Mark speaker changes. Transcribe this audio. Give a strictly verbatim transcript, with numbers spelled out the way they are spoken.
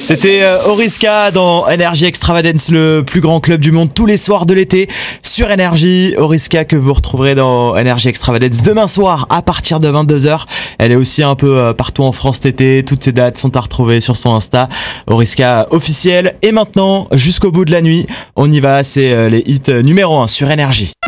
Speaker 1: C'était euh, Oriska dans Energy Extravagance, le plus grand club du monde tous les soirs de l'été sur Energy. Oriska que vous retrouverez dans Energy Extravagance demain soir à partir de vingt-deux heures. Elle est aussi un peu euh, partout en France cet été. Toutes ces dates sont à retrouver sur son Insta. Oriska officiel. Et maintenant, jusqu'au bout de la nuit, on y va. C'est euh, les hits numéro un sur Energy.